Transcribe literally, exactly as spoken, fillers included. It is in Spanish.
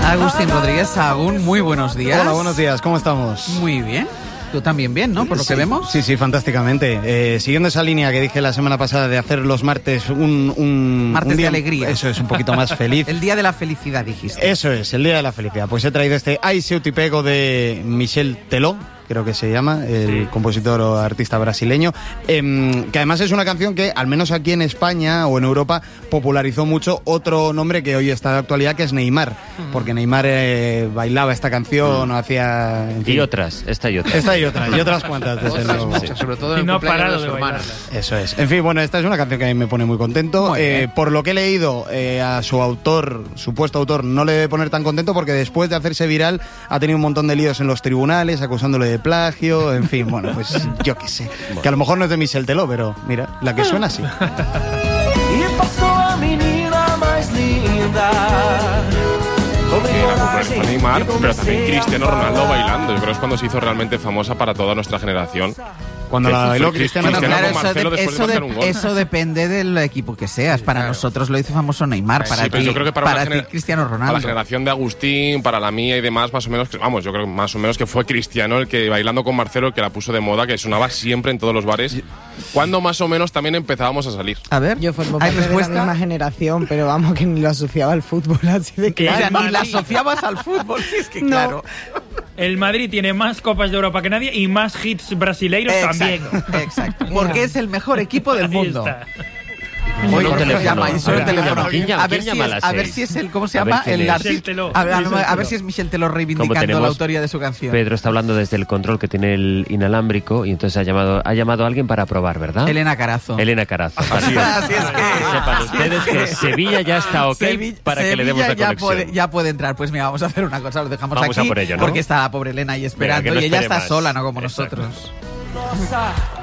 Agustín Rodríguez Sahagún, muy buenos días. Hola, buenos días, ¿cómo estamos? Muy bien. Tú también bien, ¿no? Por lo sí, que vemos. Sí, sí, fantásticamente. Eh, siguiendo esa línea que dije la semana pasada de hacer los martes un... un martes un día, de alegría. Eso es, un poquito más feliz. El día de la felicidad, dijiste. Eso es, el día de la felicidad. Pues he traído este Ai Seu Te Pego de Michel Teló, creo que se llama, el sí. compositor o artista brasileño, eh, que además es una canción que, al menos aquí en España o en Europa, popularizó mucho otro nombre que hoy está de actualidad, que es Neymar, mm. porque Neymar eh, bailaba esta canción, mm. o hacía... En fin. Y otras, esta y otras. Esta y otras, y otras cuantas, desde luego. Sí. Sobre todo en el no cumpleaños parado de su de hermana. Eso es. En fin, bueno, esta es una canción que a mí me pone muy contento. Muy eh, por lo que he leído, eh, a su autor, supuesto autor, no le debe poner tan contento porque después de hacerse viral ha tenido un montón de líos en los tribunales, acusándole de plagio, en fin, bueno, pues yo qué sé. Bueno. Que a lo mejor no es de Michel Teló, pero mira, la que suena así. Y pasó a menina más linda. Sí, la popularizó Neymar, pero también Cristiano Ronaldo bailando. Yo creo que es cuando se hizo realmente famosa para toda nuestra generación. Cuando la bailó Cristiano Cristiano claro, con Marcelo eso, de, después eso, de marcar de, un gol. eso depende del equipo que seas. Para claro. nosotros lo hizo famoso Neymar, para sí, ti, yo creo que para, para gener- ti Cristiano Ronaldo. Para la generación de Agustín, para la mía y demás, más o menos, vamos, yo creo que más o menos que fue Cristiano el que bailando con Marcelo, el que la puso de moda, que sonaba siempre en todos los bares. Cuando más o menos también empezábamos a salir. A ver, yo formo parte de la misma generación, pero vamos, que ni lo asociaba al fútbol, así de claro. O sea, ni la asociabas al fútbol, sí, es que no. Claro. El Madrid tiene más Copas de Europa que nadie y más hits brasileiros exacto, también. Exacto, porque es el mejor equipo del mundo. Oye, un teléfono. Llama, y suena el teléfono. ¿Quién llama? A ver, ¿Quién si llama es, a a las ver seis? si es el, ¿cómo se A llama? ver El quién es. Larsi. Teló. A, ver, a, Michel a ver si es Michel Teló reivindicando tenemos- la autoría de su canción. Pedro está hablando desde el control que tiene el inalámbrico y entonces ha llamado, ha llamado a alguien para probar, ¿verdad? Elena Carazo. Elena Carazo. Así es. Así es que... Sepan ustedes que Sevilla ya está ok Sevilla, para que Sevilla le demos la ya conexión. puede, ya puede entrar. Pues mira, vamos a hacer una cosa, lo dejamos Vamos aquí a por ello, ¿no? porque está la pobre Elena ahí esperando. Venga, que no y ella espere está más. sola, no como Exacto. nosotros.